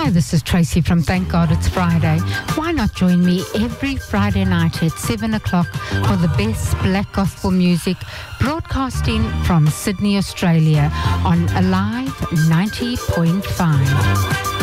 Hi, this is Tracy from Thank God It's Friday. Why not join me every Friday night at 7 o'clock for the best black gospel music, broadcasting from Sydney, Australia on Alive 90.5.